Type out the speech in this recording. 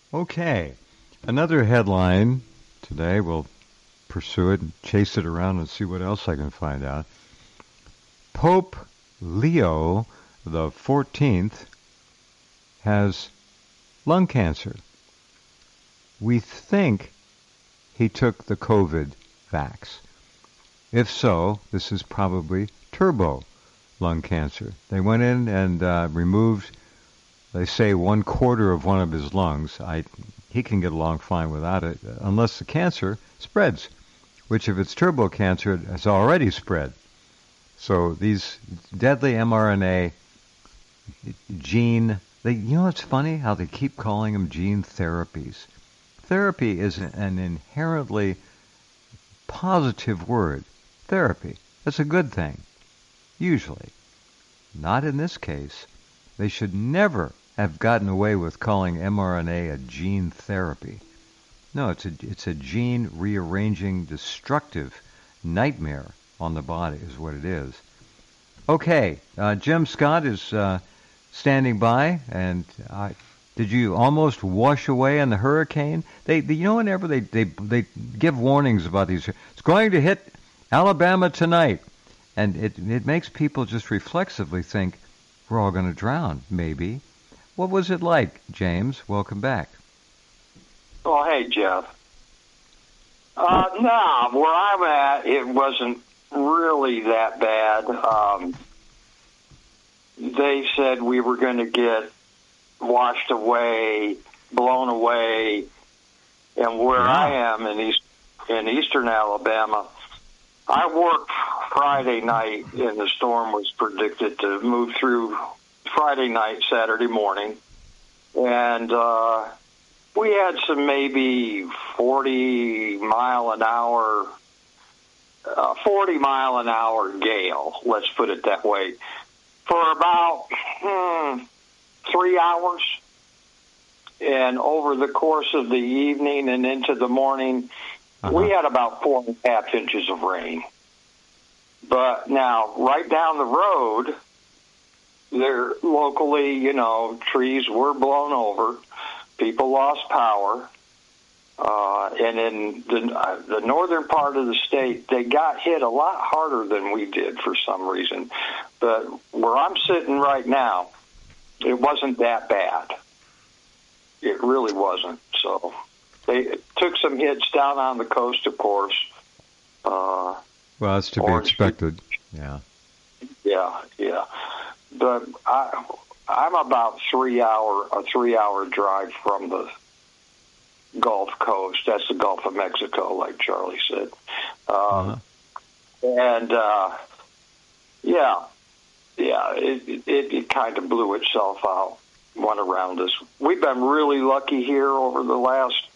Okay. Another headline today. We'll pursue it and chase it around and see what else I can find out. Pope Leo the 14th has lung cancer. We think he took the COVID vax. If so, this is probably turbo lung cancer. They went in and removed, they say, 1/4 of one of his lungs. He can get along fine without it, unless the cancer spreads, which if it's turbo cancer, it has already spread. So these deadly mRNA gene, it's funny how they keep calling them gene therapies. Therapy is an inherently positive word. Therapy. That's a good thing. Usually. Not in this case. They should never have gotten away with calling mRNA a gene therapy. No, it's a gene rearranging destructive nightmare on the body is what it is. Okay, Jim Scott is standing by, and did you almost wash away in the hurricane? Whenever they give warnings about these, it's going to hit Alabama tonight, and it makes people just reflexively think we're all going to drown, maybe. What was it like, James? Welcome back. Oh, hey, Jeff. No, where I'm at, it wasn't really that bad. They said we were going to get washed away, blown away, and where I am in eastern Alabama, I worked Friday night, and the storm was predicted to move through Friday night, Saturday morning, and we had some maybe 40 mile an hour gale, let's put it that way, for about 3 hours. And over the course of the evening and into the morning, we had about 4.5 inches of rain. But now, right down the road, there locally, trees were blown over. People lost power. And in the northern part of the state, they got hit a lot harder than we did for some reason. But where I'm sitting right now, it wasn't that bad. It really wasn't. So they took some hits down on the coast, of course. Well, that's to be expected. Yeah. Yeah. But I'm about a 3-hour drive from the Gulf Coast. That's the Gulf of Mexico, like Charlie said. And it kind of blew itself out, went around us. We've been really lucky here over the last